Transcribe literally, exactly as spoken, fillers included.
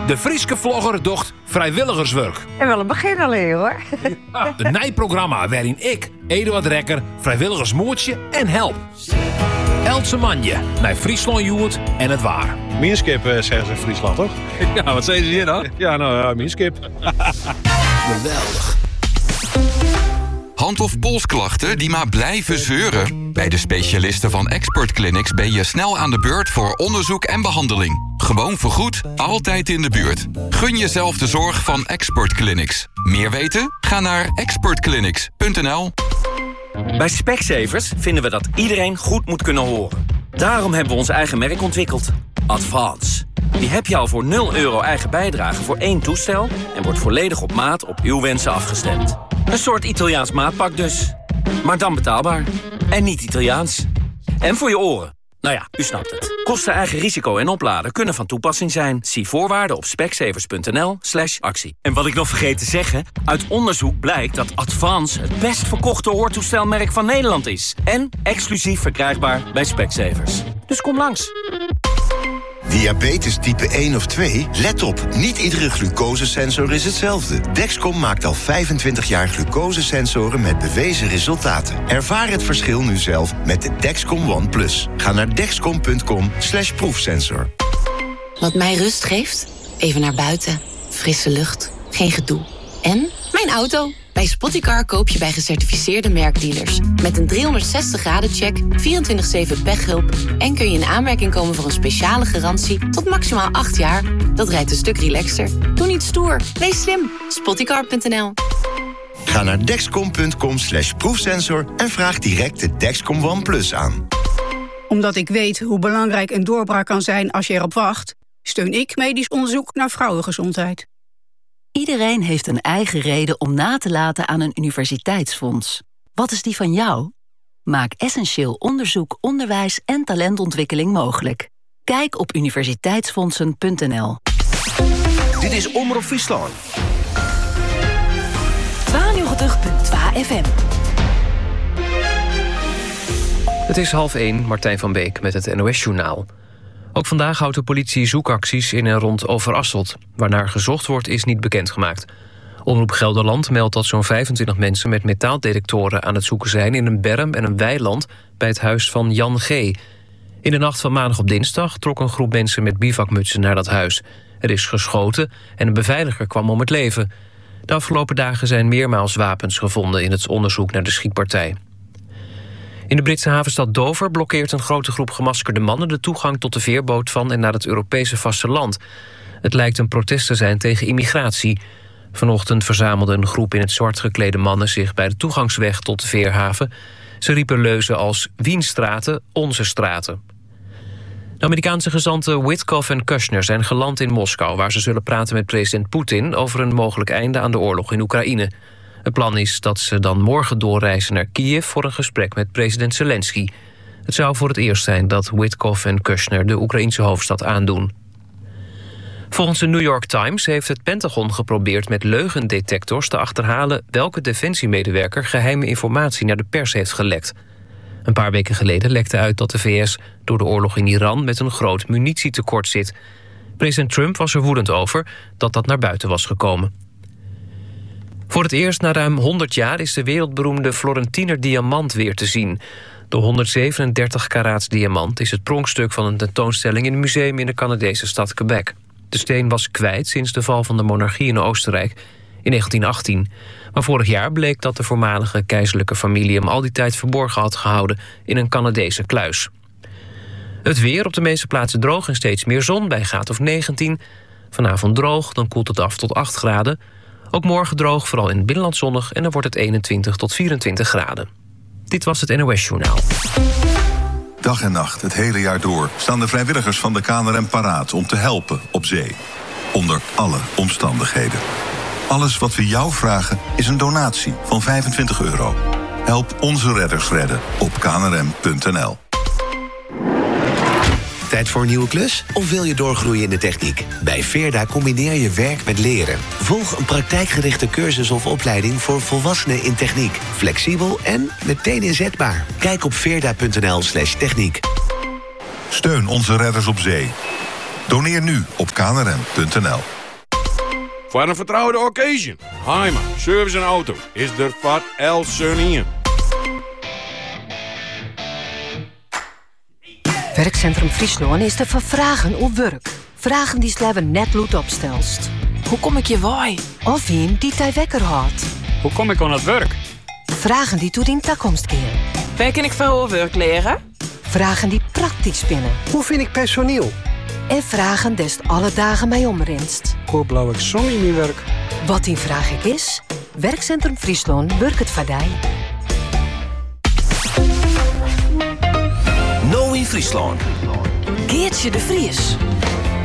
De Frieske vlogger docht vrijwilligerswerk. En wel een begin alleen, hoor. Een nijprogramma waarin ik, Eduard Rekker, vrijwilligersmoertje en help. Eldse manje naar Friesland joert en het waar. Mierskip, zeggen ze in Friesland, toch? Ja, wat zeggen ze hier dan? Ja, nou ja, mierskip. Geweldig. Hand- of polsklachten die maar blijven zeuren? Bij de specialisten van Expert Clinics ben je snel aan de beurt voor onderzoek en behandeling. Gewoon vergoed, altijd in de buurt. Gun jezelf de zorg van Expert Clinics. Meer weten? Ga naar expert clinics punt n l. Bij Specsavers vinden we dat iedereen goed moet kunnen horen. Daarom hebben we ons eigen merk ontwikkeld. Advance. Die heb je al voor nul euro eigen bijdrage voor één toestel... en wordt volledig op maat op uw wensen afgestemd. Een soort Italiaans maatpak dus. Maar dan betaalbaar. En niet Italiaans. En voor je oren. Nou ja, u snapt het. Kosten, eigen risico en opladen kunnen van toepassing zijn. Zie voorwaarden op specsavers punt n l slash actie. En wat ik nog vergeet te zeggen... uit onderzoek blijkt dat Advance het best verkochte hoortoestelmerk van Nederland is. En exclusief verkrijgbaar bij Specsavers. Dus kom langs. Diabetes type één of twee? Let op, niet iedere glucosesensor is hetzelfde. Dexcom maakt al vijfentwintig jaar glucosesensoren met bewezen resultaten. Ervaar het verschil nu zelf met de Dexcom One Plus. Ga naar dexcom punt com slash proefsensor. Wat mij rust geeft? Even naar buiten. Frisse lucht. Geen gedoe. En mijn auto. Bij Spottycar koop je bij gecertificeerde merkdealers. Met een driehonderdzestig graden check, vierentwintig zeven pechhulp... en kun je in aanmerking komen voor een speciale garantie... tot maximaal acht jaar. Dat rijdt een stuk relaxer. Doe niet stoer. Wees slim. Spottycar punt n l. Ga naar dexcom punt com slash proefsensor... en vraag direct de Dexcom One Plus aan. Omdat ik weet hoe belangrijk een doorbraak kan zijn als je erop wacht... steun ik medisch onderzoek naar vrouwengezondheid. Iedereen heeft een eigen reden om na te laten aan een universiteitsfonds. Wat is die van jou? Maak essentieel onderzoek, onderwijs en talentontwikkeling mogelijk. Kijk op universiteitsfondsen punt n l. Dit is Omroep Friesland. tweeënnegentig komma twee F M. Het is half één, Martijn van Beek met het N O S-journaal. Ook vandaag houdt de politie zoekacties in en rond Overasselt. Waarnaar gezocht wordt is niet bekendgemaakt. Omroep Gelderland meldt dat zo'n vijfentwintig mensen met metaaldetectoren aan het zoeken zijn in een berm en een weiland bij het huis van Jan G. In de nacht van maandag op dinsdag trok een groep mensen met bivakmutsen naar dat huis. Er is geschoten en een beveiliger kwam om het leven. De afgelopen dagen zijn meermaals wapens gevonden in het onderzoek naar de schietpartij. In de Britse havenstad Dover blokkeert een grote groep gemaskerde mannen de toegang tot de veerboot van en naar het Europese vasteland. Het lijkt een protest te zijn tegen immigratie. Vanochtend verzamelde een groep in het zwart geklede mannen zich bij de toegangsweg tot de veerhaven. Ze riepen leuzen als Wienstraten, onze straten. De Amerikaanse gezanten Witkoff en Kushner zijn geland in Moskou, waar ze zullen praten met president Poetin over een mogelijk einde aan de oorlog in Oekraïne. Het plan is dat ze dan morgen doorreizen naar Kiev voor een gesprek met president Zelensky. Het zou voor het eerst zijn dat Witkoff en Kushner de Oekraïnse hoofdstad aandoen. Volgens de New York Times heeft het Pentagon geprobeerd met leugendetectors te achterhalen welke defensiemedewerker geheime informatie naar de pers heeft gelekt. Een paar weken geleden lekte uit dat de V S door de oorlog in Iran met een groot munitietekort zit. President Trump was er woedend over dat dat naar buiten was gekomen. Voor het eerst na ruim honderd jaar is de wereldberoemde Florentiner diamant weer te zien. De honderdzevenendertig karaats diamant is het pronkstuk van een tentoonstelling in een museum in de Canadese stad Quebec. De steen was kwijt sinds de val van de monarchie in Oostenrijk in negentien achttien. Maar vorig jaar bleek dat de voormalige keizerlijke familie hem al die tijd verborgen had gehouden in een Canadese kluis. Het weer op de meeste plaatsen droog en steeds meer zon bij graad of negentien. Vanavond droog, dan koelt het af tot acht graden. Ook morgen droog, vooral in het binnenland zonnig en dan wordt het eenentwintig tot vierentwintig graden. Dit was het N O S-journaal. Dag en nacht, het hele jaar door, staan de vrijwilligers van de K N R M paraat om te helpen op zee. Onder alle omstandigheden. Alles wat we jou vragen is een donatie van vijfentwintig euro. Help onze redders redden op k n r m punt n l. Tijd voor een nieuwe klus? Of wil je doorgroeien in de techniek? Bij Veerda combineer je werk met leren. Volg een praktijkgerichte cursus of opleiding voor volwassenen in techniek. Flexibel en meteen inzetbaar. Kijk op veerda punt n l slash techniek. Steun onze redders op zee. Doneer nu op k n r m punt n l. Voor een vertrouwde occasion. Heima, service en auto is er voor Elsun in. Werkcentrum Friesland is te vervragen op werk. Vragen die sleven net lood opstelst. Hoe kom ik je waai? Of een die tij wekker houdt. Hoe kom ik aan het werk? Vragen die toe in toekomst keren. Waar kan ik veel werk leren? Vragen die praktisch spinnen. Hoe vind ik personeel? En vragen des alle dagen bij omrenst. Hoe blauw ik zon in mijn werk? Wat die vraag ik is, Werkcentrum Friesland werkt het vadij. Nou in Friesland. Geertje de Vries.